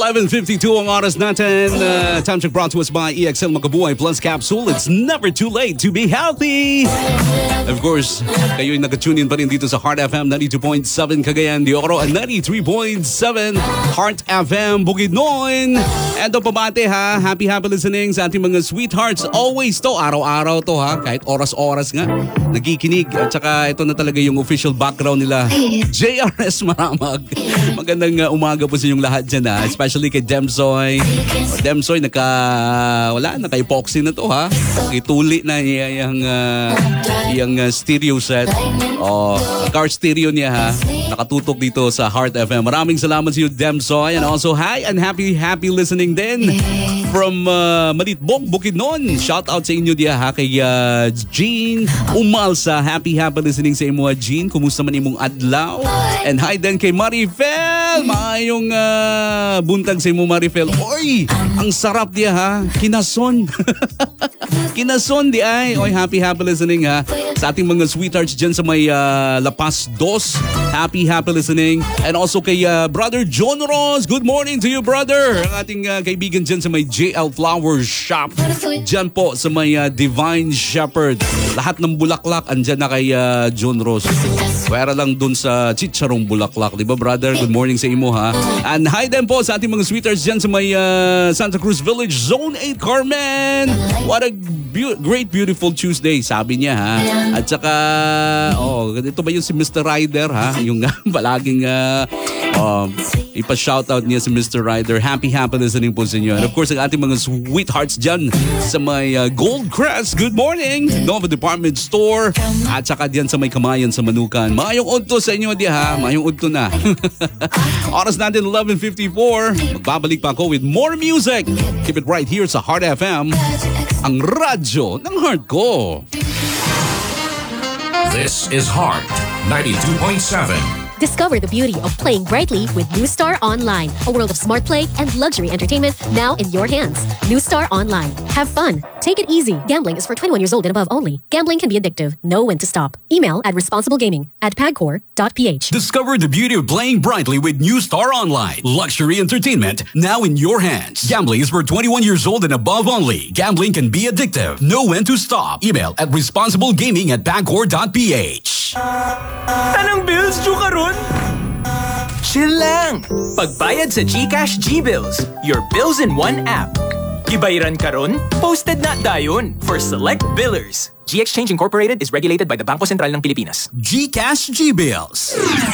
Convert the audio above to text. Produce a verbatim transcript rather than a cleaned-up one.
eleven fifty-two ang oras natin. Uh, time check brought to us by E X L Makabuhay Plus Capsule. It's never too late to be healthy. Of course, kayo'y nag-tune in pa rin dito sa Heart F M ninety-two point seven Cagayan de Oro and ninety-three point seven Heart F M Bukidnon. And to pabate ha, happy happy listening sa ating mga sweethearts. Always to, araw-araw to ha, kahit oras-oras nga. Nagikinig at saka ito na talaga yung official background nila. J R S Maramag. Magandang uh, umaga po sa inyong lahat dyan ha. Especially kay Demsoy. O, Demsoy, naka, wala, naka-epoxy na to ha. Ituli na yung, uh, yung uh, stereo set. O, car stereo niya ha. Nakatutok dito sa Heart F M. Maraming salamat sa iyo, Demsoy. And also, hi and happy, happy listening din from uh, Malitbong, Bukidnon. Shout out sa inyo diya ha kay uh, Jean Umalsa. Happy, happy listening sa imo, Jean. Kumusta man imong adlaw? And hi din kay Marifel. Maayong uh, buntag sa imo, Marifel. Oy, ang sarap diya ha. Kinason. Kinason di ay. Oy, happy, happy listening ha. Sa ating mga sweethearts dyan sa may uh, La Paz dos. Happy, happy listening. And also kay uh, Brother John Ross. Good morning to you, brother. Ang ating uh, kaibigan dyan sa may J L Flowers Shop. Dyan po sa may uh, Divine Shepherd. Lahat ng bulaklak andyan na kay uh, John Ross. Pwera lang dun sa Chicharong Bulaklak. Diba, brother? Good morning sa imo ha. And hi din po sa ating mga sweethearts dyan sa may uh, Santa Cruz Village, Zone eight, Carmen. What a be- great, beautiful Tuesday, sabi niya ha. At saka, oh, ito ba yung si Mister Ryder ha? Yung uh, palaging uh, um, ipa-shoutout niya si Mister Ryder. Happy, happy listening po sa inyo. And of course, ang ating mga sweethearts dyan sa may uh, Gold Crest. Good morning! Nova Department Store. At saka dyan sa may Kamayan sa Manukan. Mayong udto sa inyo di ha. Mayong udto na. Oras natin eleven fifty-four. Magbabalik pa ako with more music. Keep it right here sa Heart F M. Ang radyo ng heart ko. This is Heart ninety-two point seven. Discover the beauty of playing brightly with New Star Online, a world of smart play and luxury entertainment now in your hands. New Star Online. Have fun. Take it easy. Gambling is for twenty-one years old and above only. Gambling can be addictive. Know when to stop. Email at responsiblegaming at pagcor dot p h. Discover the beauty of playing brightly with New Star Online. Luxury entertainment now in your hands. Gambling is for twenty-one years old and above only. Gambling can be addictive. Know when to stop. Email at responsiblegaming at pagcor dot p h. Tanang bills, due ka ron? Chill lang! Pagbayad sa GCash G-Bills, your bills in one app. Gibayaran ka ron? Posted na dayon for select billers. G-Exchange Incorporated is regulated by the Bangko Sentral ng Pilipinas. GCash G-Bills.